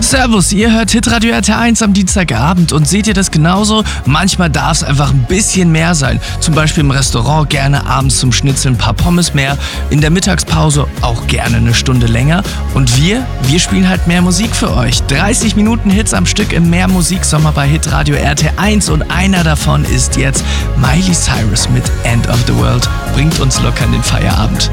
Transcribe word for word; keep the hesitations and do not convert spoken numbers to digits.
Servus, ihr hört Hitradio R T eins am Dienstagabend und seht ihr das genauso? Manchmal darf es einfach ein bisschen mehr sein. Zum Beispiel im Restaurant gerne abends zum Schnitzeln ein paar Pommes mehr, in der Mittagspause auch gerne eine Stunde länger. Und wir, wir spielen halt mehr Musik für euch. dreißig Minuten Hits am Stück im Mehr-Musik-Sommer bei Hitradio R T eins und einer davon ist jetzt Miley Cyrus mit End of the World. Bringt uns locker in den Feierabend.